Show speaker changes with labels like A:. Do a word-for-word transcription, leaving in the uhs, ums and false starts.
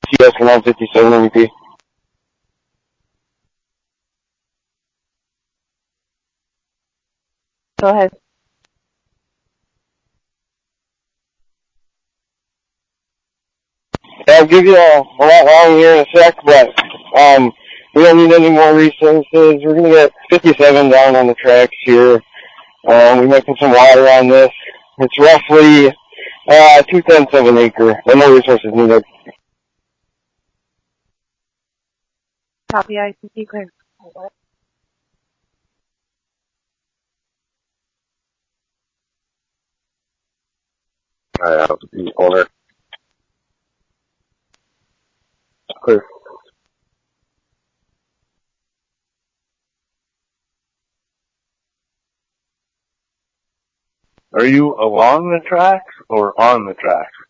A: T S one fifty-seven M V P.
B: Go ahead.
A: I'll give you a, a lot longer here in a sec, but um, we don't need any more resources. We're going to get fifty-seven down on the tracks here. Um, we might put some water on this. It's roughly uh, two-tenths of an acre, but no resources needed.
B: Copy, I C clear.
C: Alright, I'll corner. Clear. Are you along the tracks or on the tracks?